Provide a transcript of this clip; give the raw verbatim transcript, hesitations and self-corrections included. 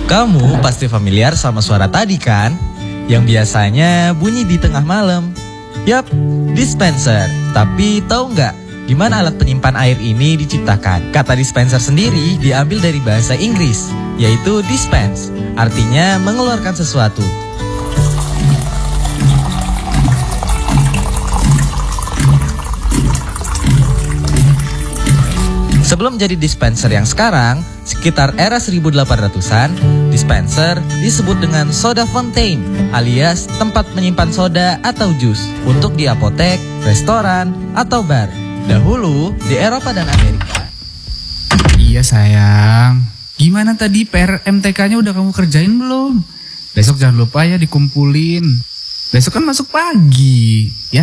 Kamu pasti familiar sama suara tadi kan? Yang biasanya bunyi di tengah malam. Yap, dispenser. Tapi tahu nggak gimana alat penyimpan air ini diciptakan? Kata dispenser sendiri diambil dari bahasa Inggris, yaitu dispense. Artinya mengeluarkan sesuatu. Sebelum jadi dispenser yang sekarang, sekitar era seribu delapan ratusan, dispenser disebut dengan soda fountain alias tempat menyimpan soda atau jus untuk di apotek, restoran, atau bar. Dahulu di Eropa dan Amerika. Iya sayang, gimana tadi P R M T K-nya udah kamu kerjain belum? Besok jangan lupa ya dikumpulin. Besok kan masuk pagi, ya.